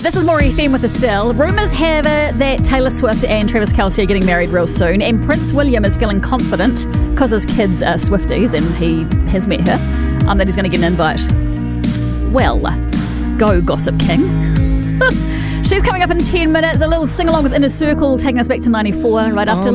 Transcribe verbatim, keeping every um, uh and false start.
This is More F M with Estelle. Rumours have it that Taylor Swift and Travis Kelce are getting married real soon, and Prince William is feeling confident because his kids are Swifties and he has met her, um, that he's going to get an invite. Well, go Gossip King. She's coming up in ten minutes. A little sing-along with Inner Circle, taking us back to ninety-four right after